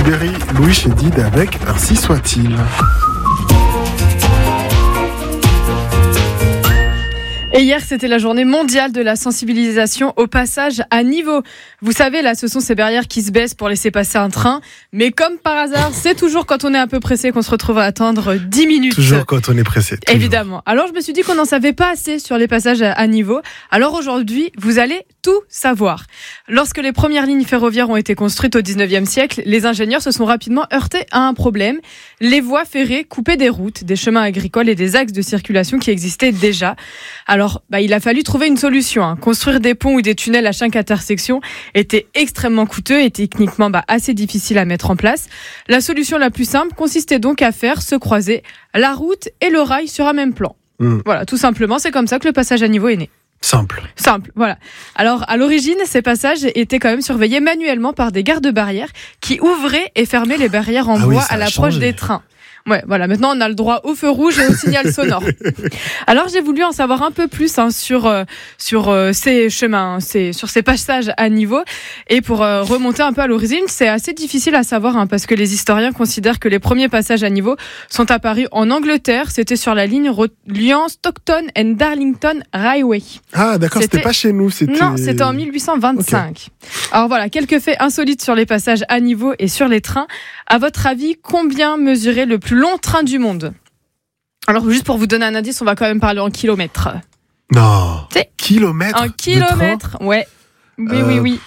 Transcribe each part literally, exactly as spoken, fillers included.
Sibérie, Louis Chédid avec Ainsi soit-il. Et hier, c'était la journée mondiale de la sensibilisation au passage à niveau. Vous savez, là, ce sont ces barrières qui se baissent pour laisser passer un train. Mais comme par hasard, c'est toujours quand on est un peu pressé qu'on se retrouve à attendre dix minutes. Toujours quand on est pressé. Toujours. Évidemment. Alors, je me suis dit qu'on n'en savait pas assez sur les passages à niveau. Alors aujourd'hui, vous allez tout savoir. Lorsque les premières lignes ferroviaires ont été construites au dix-neuvième siècle, les ingénieurs se sont rapidement heurtés à un problème. Les voies ferrées coupaient des routes, des chemins agricoles et des axes de circulation qui existaient déjà. Alors, Alors, bah, il a fallu trouver une solution. Hein. Construire des ponts ou des tunnels à chaque intersection était extrêmement coûteux et techniquement bah, assez difficile à mettre en place. La solution la plus simple consistait donc à faire se croiser la route et le rail sur un même plan. Mmh. Voilà, tout simplement, c'est comme ça que le passage à niveau est né. Simple. Simple, voilà. Alors, à l'origine, ces passages étaient quand même surveillés manuellement par des gardes-barrières qui ouvraient et fermaient les barrières en ah bois oui, à l'approche des trains. Ouais, voilà. Maintenant, on a le droit au feu rouge et au signal sonore. Alors, j'ai voulu en savoir un peu plus hein, sur euh, sur euh, ces chemins, ces, sur ces passages à niveau. Et pour euh, remonter un peu à l'origine, c'est assez difficile à savoir hein, parce que les historiens considèrent que les premiers passages à niveau sont apparus en Angleterre. C'était sur la ligne reliant Stockton and Darlington Railway. Ah, d'accord. C'était, c'était pas chez nous. C'était... Non, c'était en mille huit cent vingt-cinq. Okay. Alors voilà, quelques faits insolites sur les passages à niveau et sur les trains. À votre avis, combien mesurait le plus long train du monde? Alors, juste pour vous donner un indice, on va quand même parler en kilomètres. Non. C'est kilomètres. Un kilomètre, ouais. Oui, euh, oui, oui.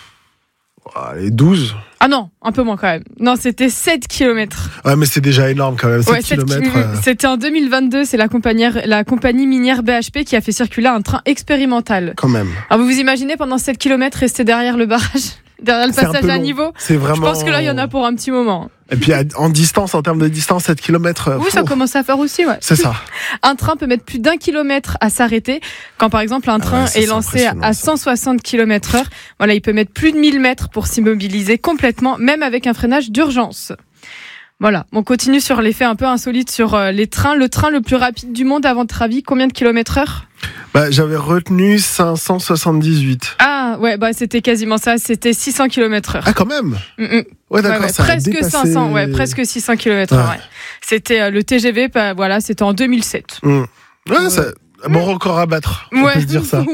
Allez, douze. Ah non, un peu moins quand même. Non, c'était sept kilomètres. Ouais, mais c'est déjà énorme quand même. sept ouais, kilomètres. Ki- euh... C'était en deux mille vingt-deux, c'est la compagnie, la compagnie minière B H P qui a fait circuler un train expérimental. Quand même. Alors, vous vous imaginez pendant sept kilomètres rester derrière le barrage? Derrière le c'est passage à niveau. C'est vraiment... Je pense que là, il y en a pour un petit moment. Et puis en distance, en termes de distance, sept kilomètres. Oui, ça commence à faire aussi, ouais. C'est ça. Un train peut mettre plus d'un kilomètre à s'arrêter. Quand par exemple un train ah ouais, est lancé à cent soixante kilomètres heure, voilà, il peut mettre plus de mille mètres pour s'immobiliser complètement, même avec un freinage d'urgence. Voilà, on continue sur les faits un peu insolites sur euh, les trains. Le train le plus rapide du monde, avant votre avis, combien de kilomètres heure? Bah, j'avais retenu cinq cent soixante-dix-huit. Ah, ouais, bah, c'était quasiment ça. C'était six cents kilomètres heure. Ah, quand même? Mm-mm. Ouais, d'accord. Ouais, ouais, ça presque dépassé... cinq cents, ouais, presque six cents kilomètres heure, ouais. Ouais. C'était euh, le T G V, bah, voilà, c'était en deux mille sept. Mm. Ouais, ouais. Ça... Bon record à battre, on ouais. peut se dire ça.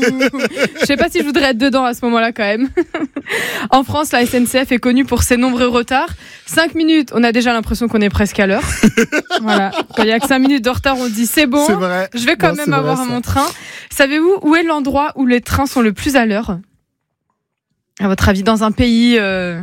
Je sais pas si je voudrais être dedans à ce moment-là quand même. En France, la S N C F est connue pour ses nombreux retards. cinq minutes, on a déjà l'impression qu'on est presque à l'heure. Voilà. Quand il y a que cinq minutes de retard, on se dit c'est bon, c'est vrai. Je vais quand non, même avoir vrai, mon train. Savez-vous où est l'endroit où les trains sont le plus à l'heure? À votre avis, dans un pays euh...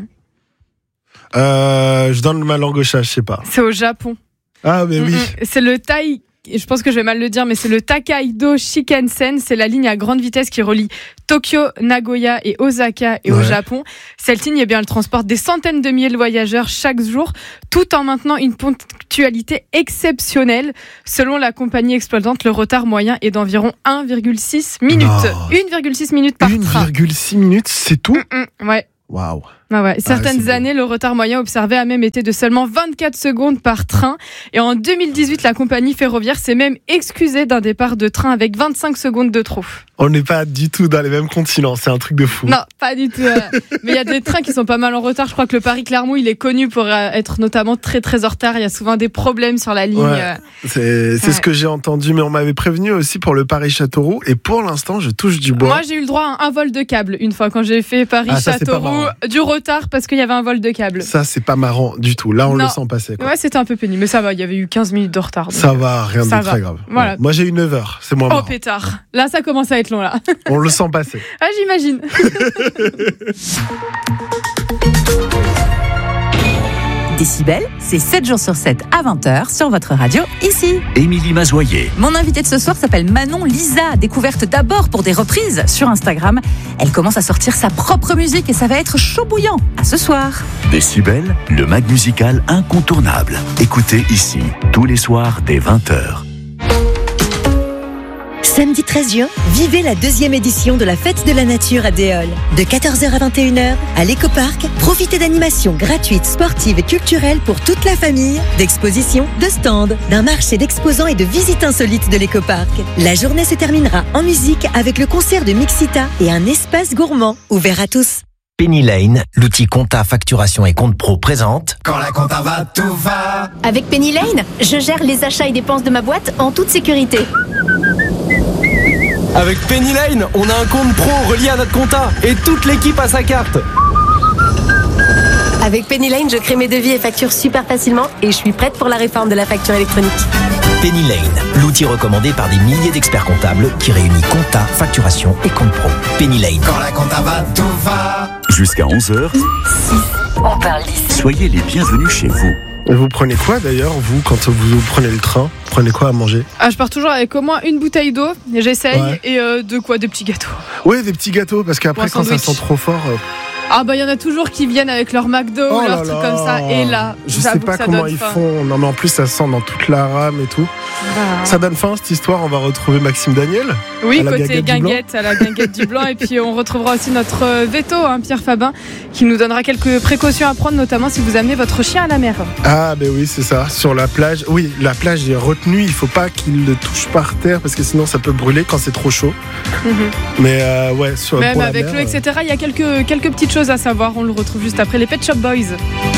Euh, je donne ma langue au chat, je sais pas. C'est au Japon. Ah mais oui. Mm-mm. C'est le Tai... Je pense que je vais mal le dire, mais c'est le Takaido Shinkansen. C'est la ligne à grande vitesse qui relie Tokyo, Nagoya et Osaka et ouais. au Japon. Cette ligne, eh bien, elle transporte des centaines de milliers de voyageurs chaque jour, tout en maintenant une ponctualité exceptionnelle. Selon la compagnie exploitante, le retard moyen est d'environ un virgule six minutes. une virgule six minutes par train. une virgule six minutes, c'est tout? Mm-mm, ouais. Waouh. Ah ouais. Certaines ah, années, le retard moyen observé a même été de seulement vingt-quatre secondes par train. Et en deux mille dix-huit, la compagnie ferroviaire s'est même excusée d'un départ de train avec vingt-cinq secondes de trop. On n'est pas du tout dans les mêmes continents, c'est un truc de fou. Non, pas du tout. Euh, mais il y a des trains qui sont pas mal en retard. Je crois que le Paris-Clermont, il est connu pour euh, être notamment très très en retard. Il y a souvent des problèmes sur la ligne. Ouais, euh... C'est, c'est ouais. ce que j'ai entendu, mais on m'avait prévenu aussi pour le Paris-Châteauroux. Et pour l'instant, je touche du bois. Moi, j'ai eu le droit à un vol de câble une fois quand j'ai fait Paris-Châteauroux. Ah, du retard parce qu'il y avait un vol de câble. Ça, c'est pas marrant du tout. Là, on non. le sent passer. Quoi. Ouais, c'était un peu pénible, mais ça va. Il y avait eu quinze minutes de retard. Donc... Ça va, rien ça de va. Très grave. Voilà. Ouais. Moi, j'ai eu neuf heures. C'est moins marrant. Oh, pétard. Là, ça commence à être long, là. On le sent passer. Ah, j'imagine. Décibel, c'est sept jours sur sept à vingt heures sur votre radio, ici. Émilie Mazoyer. Mon invitée de ce soir s'appelle Manon Lisa, découverte d'abord pour des reprises sur Instagram. Elle commence à sortir sa propre musique et ça va être chaud bouillant. À ce soir. Décibel, le mag musical incontournable. Écoutez ici, tous les soirs dès vingt heures. Samedi treize juin, vivez la deuxième édition de la Fête de la Nature à Déol. De quatorze heures à vingt et une heures, à l'écoparc, profitez d'animations gratuites, sportives et culturelles pour toute la famille, d'expositions, de stands, d'un marché d'exposants et de visites insolites de l'écoparc. La journée se terminera en musique avec le concert de Mixita et un espace gourmand ouvert à tous. Penny Lane, l'outil compta, facturation et compte pro présente. Quand la compta va, tout va. Avec Penny Lane, je gère les achats et dépenses de ma boîte en toute sécurité. Avec Penny Lane, on a un compte pro relié à notre compta et toute l'équipe a sa carte. Avec Penny Lane, je crée mes devis et factures super facilement et je suis prête pour la réforme de la facture électronique. Penny Lane, l'outil recommandé par des milliers d'experts comptables qui réunit compta, facturation et compte pro. Penny Lane. Quand la compta va, tout va. Jusqu'à onze heures, On parle d'ici. soyez les bienvenus chez vous. Et vous prenez quoi d'ailleurs, vous, quand vous prenez le train? Vous prenez quoi à manger? Ah, je pars toujours avec au moins une bouteille d'eau, j'essaye, Ouais. et euh, de quoi? Des petits gâteaux. Ouais, des petits gâteaux, parce qu'après, Pour un quand ça sandwich. sent trop fort. euh, Ah bah il y en a toujours qui viennent avec leur McDo Oh ou leur là truc là. comme ça, et là, Je sais j'avoue pas que ça comment donne ils faim. font. Non, mais en plus, ça sent dans toute la rame et tout. Bah, Ça donne faim, cette histoire. On va retrouver Maxime Daniel. Oui, à la côté guinguette du Blanc. guinguette, à la guinguette du Blanc. Et puis on retrouvera aussi notre euh, veto, hein, Pierre Fabin, qui nous donnera quelques précautions à prendre, notamment si vous amenez votre chien à la mer. Ah, ben oui, c'est ça. Sur la plage. Oui, la plage est retenue. Il faut pas qu'il le touche par terre, parce que sinon, ça peut brûler quand c'est trop chaud. Mais euh, ouais, sur Même pour la avec mer, l'eau, euh, et cetera. Il y a quelques, quelques petites choses à savoir. On le retrouve juste après les Pet Shop Boys.